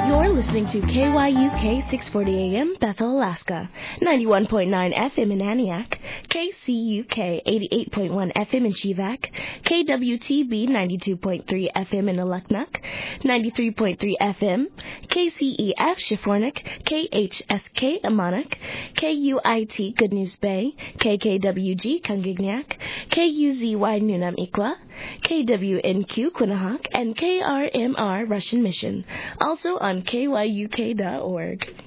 You're listening to KYUK 640 AM, Bethel, Alaska, 91.9 FM in Aniak, KCUK 88.1 FM in Chivak, KWTB 92.3 FM in Aluknuk, 93.3 FM, KCEF Shifornik, KHSK Amanak, KUIT Good News Bay, KKWG Kangignac, KUZY Nunam Ikwa, KWNQ Quinnahock, and KRMR Russian Mission. Also on KYUK.org.